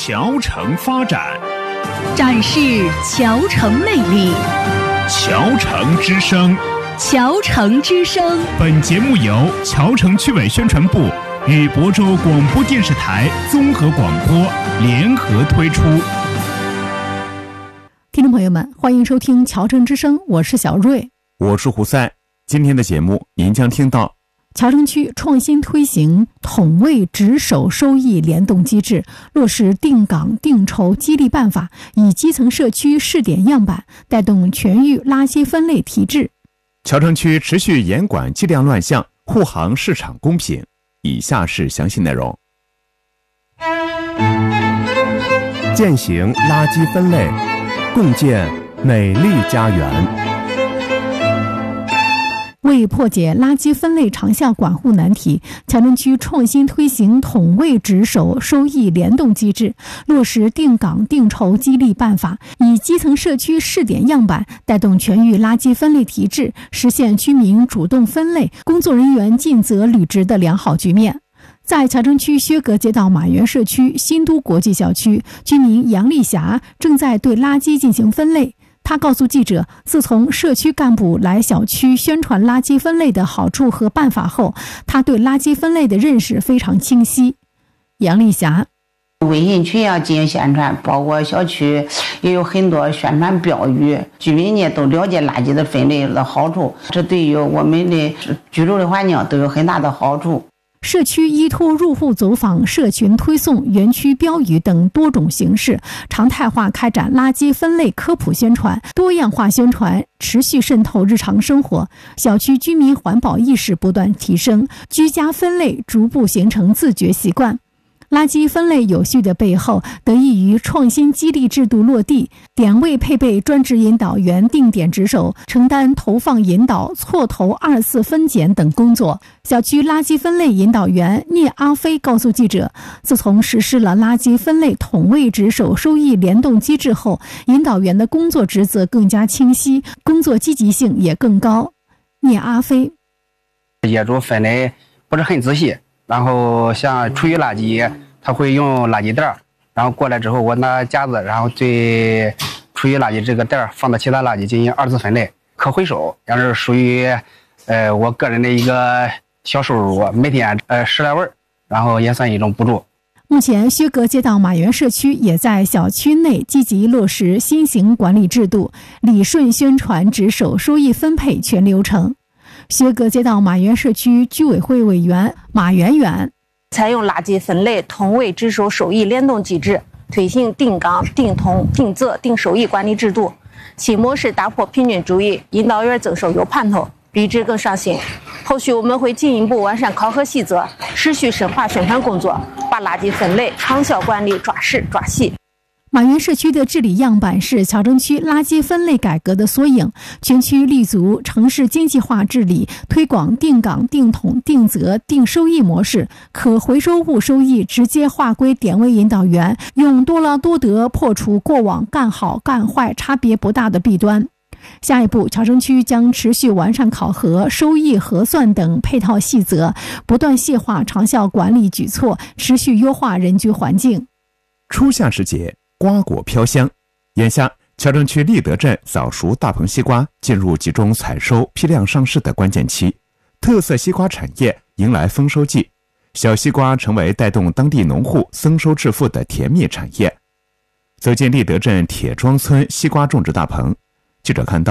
桥城发展， 展示桥城魅力。 桥城之声， 桥城之声。 本节目由桥城区委宣传部与亳州广播电视台综合广播联合推出。 听众朋友们，欢迎收听桥城之声，我是小瑞， 我是胡赛。今天的节目您将听到桥城区创新推行统卫值守收益联动机制，落实定岗定酬激励办法，以基层社区试点样板，带动全域垃圾分类提质。 桥城区持续严管计量乱象，护航市场公平。以下是详细内容。 践行垃圾分类，共建美丽家园。 为破解垃圾分类长效管护难题，桥城区创新推行统卫值守收益联动机制，落实定岗定酬激励办法，以基层社区试点样板，带动全域垃圾分类提质，实现居民主动分类、工作人员尽责履职的良好局面。在桥城区薛格街道马园社区新都国际小区，居民杨丽霞正在对垃圾进行分类。他告诉记者，自从社区干部来小区宣传垃圾分类的好处和办法后，他对垃圾分类的认识非常清晰。杨丽霞， 微信群要进行宣传，包括小区也有很多宣传标语，居民呢都了解垃圾的分类的好处，这对于我们的居住的环境都有很大的好处。 社区依托入户走访、社群推送、园区标语等多种形式，常态化开展垃圾分类科普宣传，多样化宣传持续渗透日常生活，小区居民环保意识不断提升，居家分类逐步形成自觉习惯。垃圾分类有序的背后，得益于创新激励制度落地，点位配备专职引导员定点值守，承担投放引导、错投2次分拣等工作。小区垃圾分类引导员聂阿飞告诉记者，自从实施了垃圾分类统卫值守收益联动机制后，引导员的工作职责更加清晰，工作积极性也更高。聂阿飞， 业主分类不是很仔细，然后像厨余垃圾他会用垃圾袋，然后过来之后我拿夹子，然后对厨余垃圾这个袋放到其他垃圾进行2次分类，可回收，也是属于我个人的一个小收入，每天10来文，然后也算一种补助。 目前薛格街道马园社区也在小区内积极落实新型管理制度，理顺宣传值守收益分配全流程。薛格街道马园社区居委会委员马媛媛， 采用垃圾分类统卫值守收益联动机制，推行定岗定酬定责定收益管理制度。新模式打破平均主义，引导员增收有盼头，履职更上心。后续我们会进一步完善考核细则，持续深化宣传工作，把垃圾分类长效管理抓实抓细。 马园社区的治理样板是桥城区垃圾分类改革的缩影，全区立足城市经济化治理，推广定岗定统定责定收益模式，可回收物收益直接划归点位引导员，用多劳多得破除过往干好干坏差别不大的弊端。下一步，桥城区将持续完善考核、收益核算等配套细则，不断细化长效管理举措，持续优化人居环境。 初夏时节，瓜果飘香，眼下桥城区立德镇早熟大棚西瓜进入集中采收、批量上市的关键期，特色西瓜产业迎来丰收季，小西瓜成为带动当地农户增收致富的甜蜜产业。走进立德镇铁庄村西瓜种植大棚，记者看到